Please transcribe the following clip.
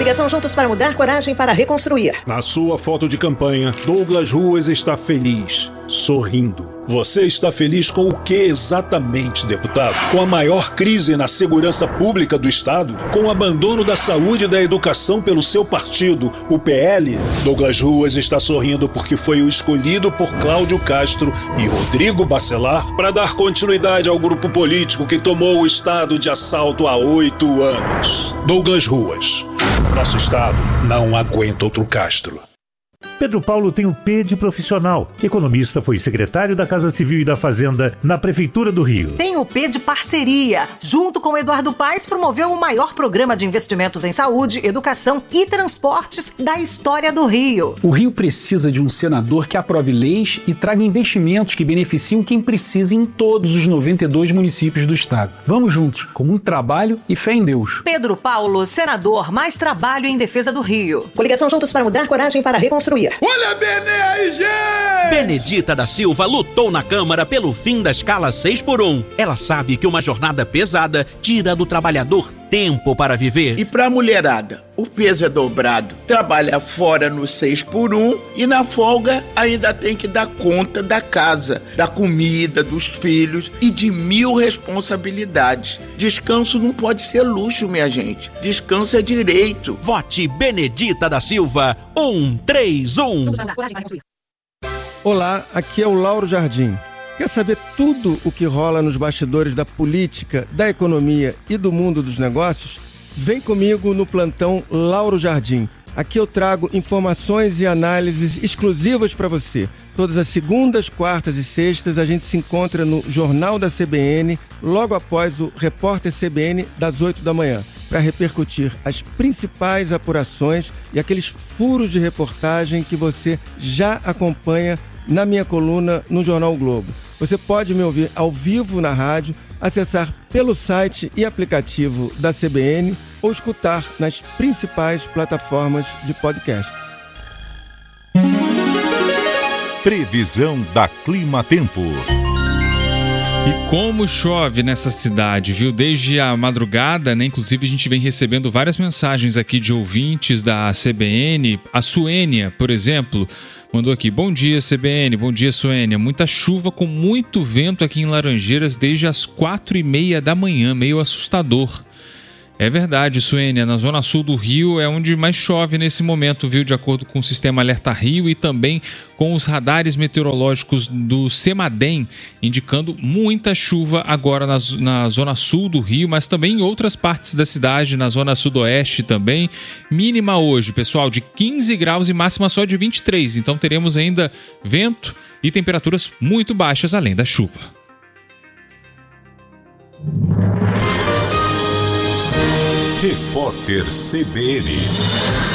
Coligação Juntos para Mudar, Coragem para Reconstruir. Na sua foto de campanha, Douglas Ruas está feliz, sorrindo. Você está feliz com o que exatamente, deputado? Com a maior crise na segurança pública do Estado? Com o abandono da saúde e da educação pelo seu partido, o PL? Douglas Ruas está sorrindo porque foi o escolhido por Cláudio Castro e Rodrigo Bacelar para dar continuidade ao grupo político que tomou o Estado de assalto há 8 anos. Douglas Ruas. Nosso Estado não aguenta outro Castro. Pedro Paulo tem o P de profissional. Economista, foi secretário da Casa Civil e da Fazenda na Prefeitura do Rio. Tem o P de parceria. Junto com Eduardo Paes, promoveu o maior programa de investimentos em saúde, educação e transportes da história do Rio. O Rio precisa de um senador que aprove leis e traga investimentos que beneficiam quem precisa em todos os 92 municípios do estado. Vamos juntos, com muito trabalho e fé em Deus. Pedro Paulo, senador, mais trabalho em defesa do Rio. Coligação Juntos para Mudar, Coragem para Reconstruir. Olha a Benê aí, gente! Benedita da Silva lutou na Câmara pelo fim da escala 6x1. Ela sabe que uma jornada pesada tira do trabalhador tempo para viver. E pra mulherada, o peso é dobrado. Trabalha fora no 6x1 e na folga ainda tem que dar conta da casa, da comida, dos filhos e de 1000 responsabilidades. Descanso não pode ser luxo, minha gente. Descanso é direito. Vote Benedita da Silva 131. Olá, aqui é o Lauro Jardim. Quer saber tudo o que rola nos bastidores da política, da economia e do mundo dos negócios? Vem comigo no plantão Lauro Jardim. Aqui eu trago informações e análises exclusivas para você. Todas as segundas, quartas e sextas a gente se encontra no Jornal da CBN, logo após o Repórter CBN das 8 da manhã, para repercutir as principais apurações e aqueles furos de reportagem que você já acompanha na minha coluna no Jornal o Globo. Você pode me ouvir ao vivo na rádio, acessar pelo site e aplicativo da CBN ou escutar nas principais plataformas de podcast. Previsão da Clima Tempo. E como chove nessa cidade, viu? Desde a madrugada, né? Inclusive a gente vem recebendo várias mensagens aqui de ouvintes da CBN. A Suênia, por exemplo, mandou aqui: bom dia CBN, bom dia Suênia. Muita chuva com muito vento aqui em Laranjeiras desde as 4h30 da manhã, meio assustador. É verdade, Suênia, na zona sul do Rio é onde mais chove nesse momento, viu? De acordo com o sistema Alerta Rio e também com os radares meteorológicos do CEMADEM, indicando muita chuva agora na zona sul do Rio, mas também em outras partes da cidade, na zona sudoeste também. Mínima hoje, pessoal, de 15 graus e máxima só de 23, então teremos ainda vento e temperaturas muito baixas além da chuva. Repórter CBN.